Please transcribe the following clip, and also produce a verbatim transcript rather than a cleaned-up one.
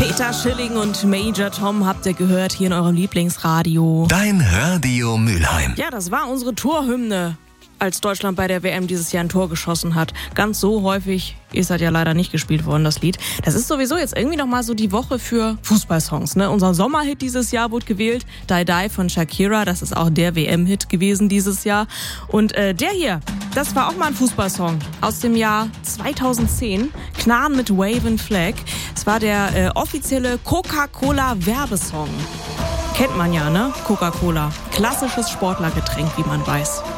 Peter Schilling und Major Tom habt ihr gehört hier in eurem Lieblingsradio. Dein Radio Mülheim. Ja, das war unsere Torhymne, als Deutschland bei der W M dieses Jahr ein Tor geschossen hat. Ganz so häufig ist halt ja leider nicht gespielt worden, das Lied. Das ist sowieso jetzt irgendwie nochmal so die Woche für Fußballsongs, ne? Unser Sommerhit dieses Jahr wurde gewählt, Die Die von Shakira. Das ist auch der W M-Hit gewesen dieses Jahr. Und äh, der hier, das war auch mal ein Fußballsong aus dem Jahr zweitausendzehn. Knarren mit Wavin' Flag. Es war der äh, offizielle Coca-Cola-Werbesong. Kennt man ja, ne? Coca-Cola. Klassisches Sportlergetränk, wie man weiß.